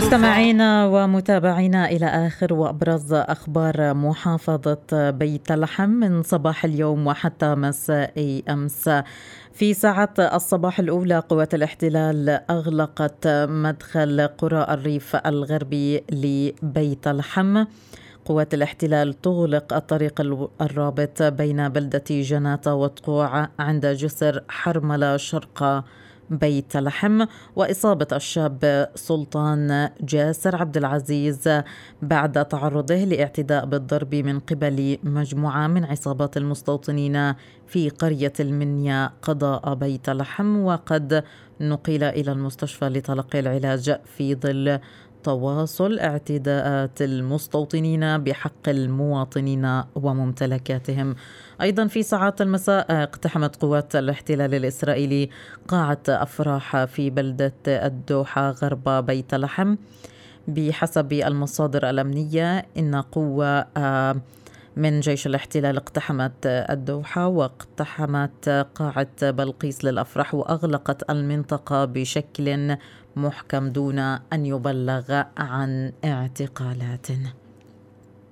مستمعينا ومتابعينا إلى آخر وأبرز أخبار محافظة بيت لحم من صباح اليوم وحتى مساء أمس. في ساعات الصباح الأولى قوات الاحتلال أغلقت مدخل قرى الريف الغربي لبيت لحم. قوات الاحتلال تغلق الطريق الرابط بين بلدة جناتة وطقوع عند جسر حرملة شرق بيت لحم، وإصابة الشاب سلطان جاسر عبد العزيز بعد تعرضه لاعتداء بالضرب من قبل مجموعة من عصابات المستوطنين في قرية المنيا قضاء بيت لحم، وقد نقل إلى المستشفى لتلقي العلاج في ظل تواصل اعتداءات المستوطنين بحق المواطنين وممتلكاتهم. أيضا في ساعات المساء اقتحمت قوات الاحتلال الإسرائيلي قاعة أفراح في بلدة الدوحة غرب بيت لحم. بحسب المصادر الأمنية إن قوة من جيش الاحتلال اقتحمت الدوحة واقتحمت قاعة بلقيس للأفراح وأغلقت المنطقة بشكل محكم دون أن يبلغ عن اعتقالات.